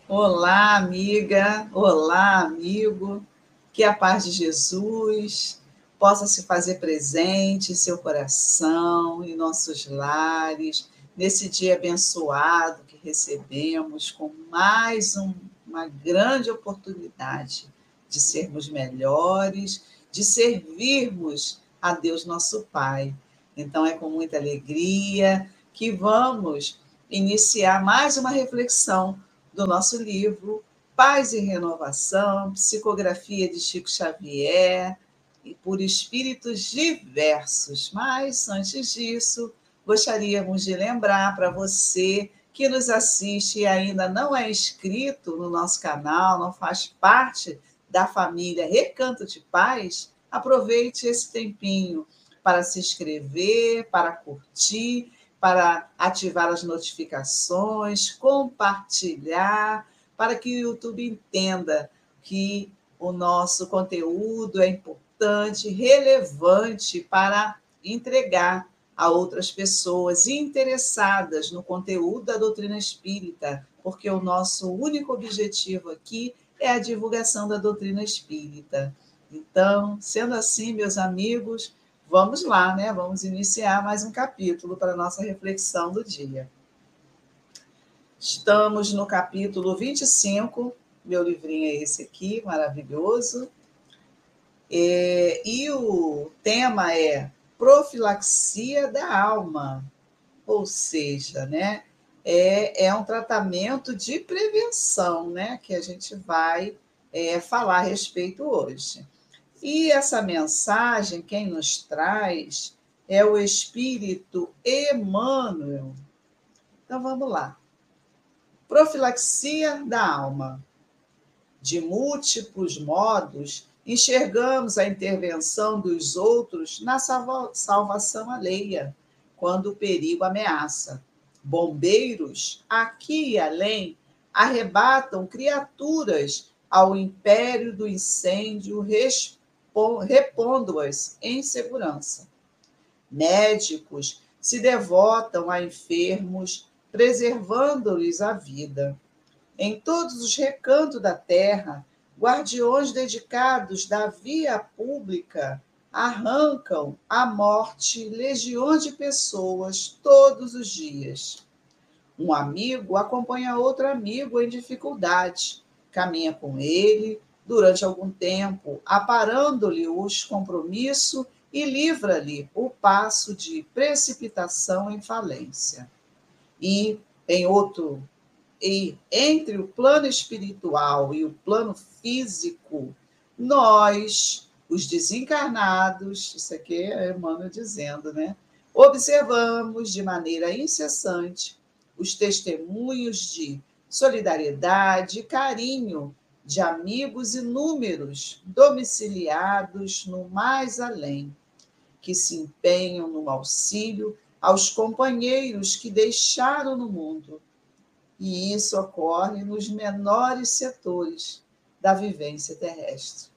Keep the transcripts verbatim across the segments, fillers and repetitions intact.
Olá, amiga. Olá, amigo. Que a paz de Jesus possa se fazer presente em seu coração, em nossos lares, nesse dia abençoado que recebemos, com mais um- uma grande oportunidade de sermos melhores, de servirmos a Deus nosso Pai. Então, é com muita alegria que vamos iniciar mais uma reflexão do nosso livro Paz e Renovação, psicografia de Chico Xavier, e por espíritos diversos. Mas, antes disso, gostaríamos de lembrar para você que nos assiste e ainda não é inscrito no nosso canal, não faz parte da família Recanto de Paz, aproveite esse tempinho para se inscrever, para curtir, para ativar as notificações, compartilhar, para que o YouTube entenda que o nosso conteúdo é importante, relevante para entregar a outras pessoas interessadas no conteúdo da doutrina espírita, porque o nosso único objetivo aqui é a divulgação da doutrina espírita. Então, sendo assim, meus amigos, vamos lá, né? Vamos iniciar mais um capítulo para a nossa reflexão do dia. Estamos no capítulo vinte e cinco, meu livrinho é esse aqui, maravilhoso. É, e o tema é profilaxia da alma, ou seja, né, é, é um tratamento de prevenção, né, que a gente vai é, falar a respeito hoje. E essa mensagem, quem nos traz é o Espírito Emmanuel. Então vamos lá. Profilaxia da alma. De múltiplos modos, enxergamos a intervenção dos outros na salvação alheia, quando o perigo ameaça. Bombeiros, aqui e além, arrebatam criaturas ao império do incêndio, repondo-as em segurança. Médicos se devotam a enfermos, preservando-lhes a vida. Em todos os recantos da terra, guardiões dedicados da via pública arrancam à morte legiões de pessoas todos os dias. Um amigo acompanha outro amigo em dificuldade, caminha com ele durante algum tempo, aparando-lhe os compromissos e livra-lhe o passo de precipitação em falência. E, em outro E entre o plano espiritual e o plano físico, nós, os desencarnados, isso aqui é Emmanuel dizendo, né? Observamos de maneira incessante os testemunhos de solidariedade e carinho de amigos inúmeros, domiciliados no mais além, que se empenham no auxílio aos companheiros que deixaram no mundo. E isso ocorre nos menores setores da vivência terrestre.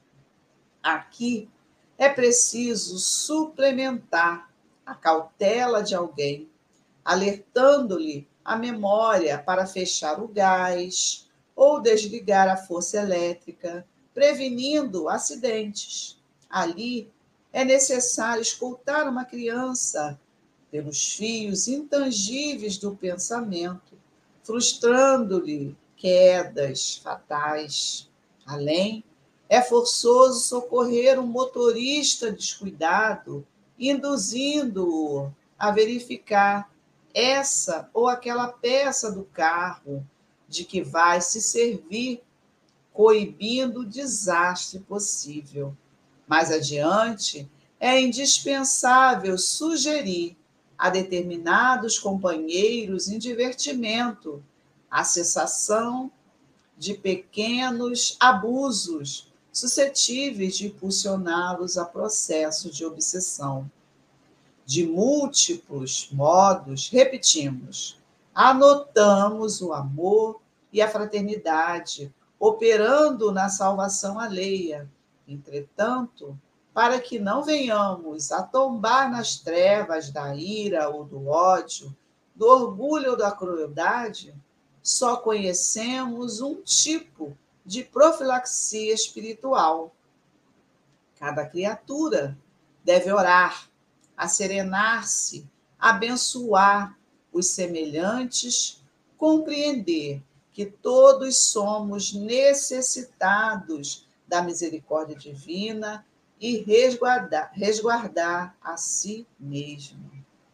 Aqui é preciso suplementar a cautela de alguém, alertando-lhe a memória para fechar o gás ou desligar a força elétrica, prevenindo acidentes. Ali é necessário escutar uma criança pelos fios intangíveis do pensamento, frustrando-lhe quedas fatais. Além, é forçoso socorrer um motorista descuidado, induzindo-o a verificar essa ou aquela peça do carro de que vai se servir, coibindo o desastre possível. Mais adiante, é indispensável sugerir a determinados companheiros em divertimento a cessação de pequenos abusos suscetíveis de impulsioná-los a processo de obsessão. De múltiplos modos, repetimos, anotamos o amor e a fraternidade, operando na salvação alheia. Entretanto, para que não venhamos a tombar nas trevas da ira ou do ódio, do orgulho ou da crueldade, só conhecemos um tipo de profilaxia espiritual. Cada criatura deve orar, acerenar-se, abençoar os semelhantes, compreender que todos somos necessitados da misericórdia divina e resguardar, resguardar a si mesmo.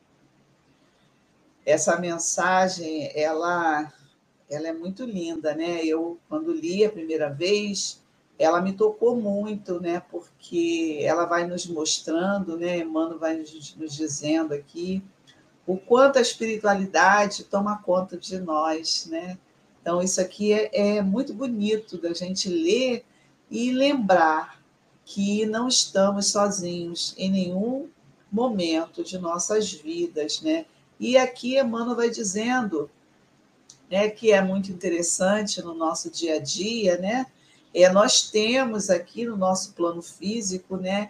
Essa mensagem, ela, ela é muito linda, né? Eu, quando li a primeira vez, ela me tocou muito, né? Porque ela vai nos mostrando, né? Emmanuel vai nos, nos dizendo aqui o quanto a espiritualidade toma conta de nós, né? Então, isso aqui é, é muito bonito da gente ler e lembrar que não estamos sozinhos em nenhum momento de nossas vidas, né? E aqui Emmanuel vai dizendo, né, que é muito interessante no nosso dia a dia, né? É, nós temos aqui no nosso plano físico, né,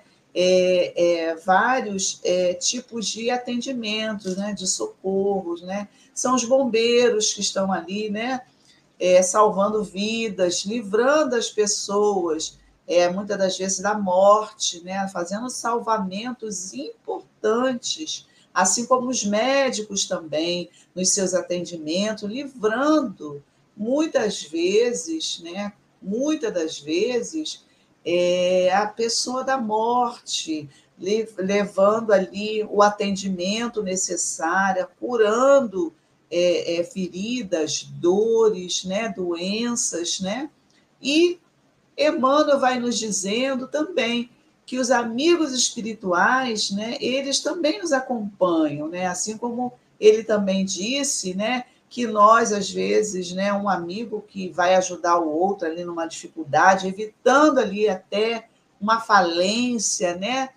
é, é, vários é, tipos de atendimentos, né, de socorros, né? São os bombeiros que estão ali, né, é, salvando vidas, livrando as pessoas, é, muitas das vezes da morte, né, fazendo salvamentos importantes, assim como os médicos também, nos seus atendimentos, livrando muitas vezes, né, muitas das vezes, é, a pessoa da morte, levando ali o atendimento necessário, curando é, é, feridas, dores, né, doenças, né? E Emmanuel vai nos dizendo também que os amigos espirituais, né, eles também nos acompanham, né? Assim como ele também disse, né, que nós, às vezes, né, um amigo que vai ajudar o outro ali numa dificuldade, evitando ali até uma falência, né?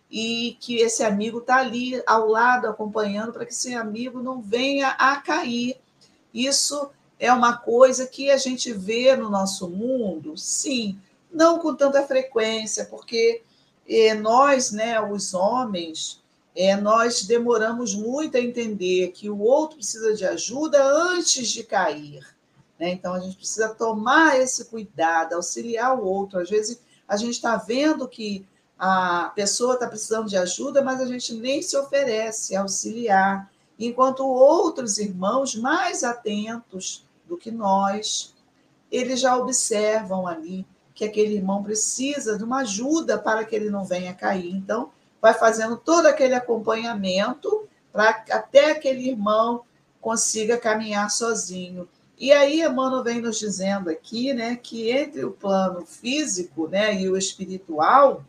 E que esse amigo está ali ao lado, acompanhando, para que esse amigo não venha a cair. Isso é uma coisa que a gente vê no nosso mundo, sim, não com tanta frequência, porque eh, nós, né, os homens, eh, nós demoramos muito a entender que o outro precisa de ajuda antes de cair, né? Então, a gente precisa tomar esse cuidado, auxiliar o outro. Às vezes, a gente está vendo que a pessoa está precisando de ajuda, mas a gente nem se oferece a auxiliar, enquanto outros irmãos mais atentos do que nós, eles já observam ali que aquele irmão precisa de uma ajuda para que ele não venha cair. Então, vai fazendo todo aquele acompanhamento para até aquele irmão consiga caminhar sozinho. E aí, Emmanuel vem nos dizendo aqui, né, que entre o plano físico, né, e o espiritual,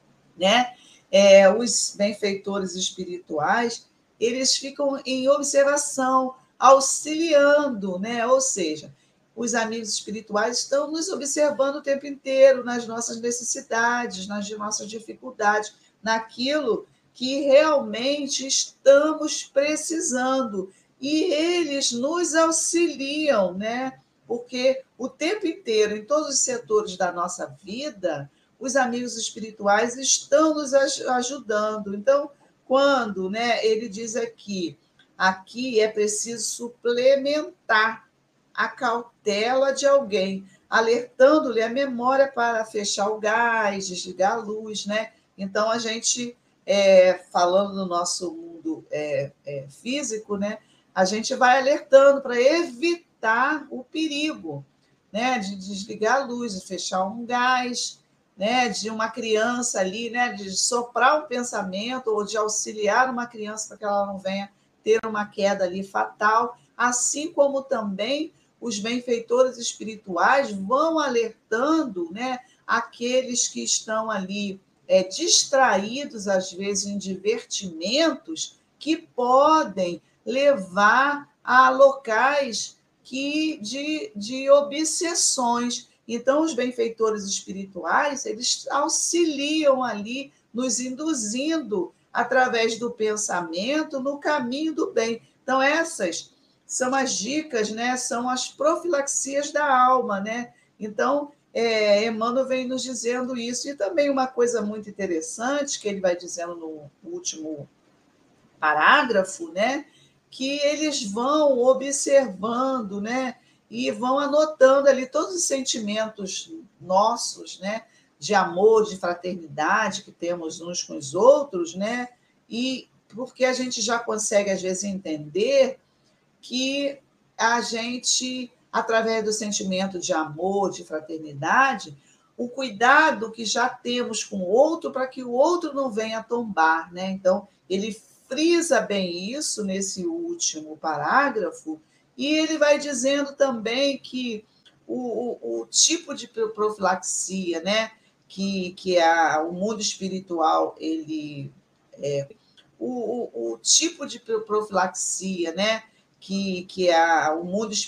né, é, os benfeitores espirituais, eles ficam em observação, auxiliando, né? Ou seja, os amigos espirituais estão nos observando o tempo inteiro nas nossas necessidades, nas nossas dificuldades, naquilo que realmente estamos precisando. E eles nos auxiliam, né? Porque o tempo inteiro, em todos os setores da nossa vida, os amigos espirituais estão nos ajudando. Então, quando, né, ele diz aqui, aqui é preciso suplementar a cautela de alguém, alertando-lhe a memória para fechar o gás, desligar a luz, né? Então, a gente, é, falando no nosso mundo é, é, físico, né, a gente vai alertando para evitar o perigo, né, de desligar a luz, de fechar um gás, né, de uma criança ali, né, de soprar um pensamento ou de auxiliar uma criança para que ela não venha ter uma queda ali fatal, assim como também os benfeitores espirituais vão alertando, né, aqueles que estão ali é, distraídos, às vezes, em divertimentos que podem levar a locais que, de, de obsessões. Então, os benfeitores espirituais, eles auxiliam ali, nos induzindo, através do pensamento, no caminho do bem. Então, essas são as dicas, né? São as profilaxias da alma, né? Então, é, Emmanuel vem nos dizendo isso. E também uma coisa muito interessante, que ele vai dizendo no último parágrafo, né? que eles vão observando, né? E vão anotando ali todos os sentimentos nossos, né? De amor, de fraternidade que temos uns com os outros, né? E porque a gente já consegue, às vezes, entender que a gente, através do sentimento de amor, de fraternidade, o cuidado que já temos com o outro para que o outro não venha tombar, né? Então, ele frisa bem isso nesse último parágrafo, e ele vai dizendo também que o, o, o tipo de profilaxia, né, que, que a, o mundo espiritual, ele é, o, o, o tipo de profilaxia, né, que, que a, o mundo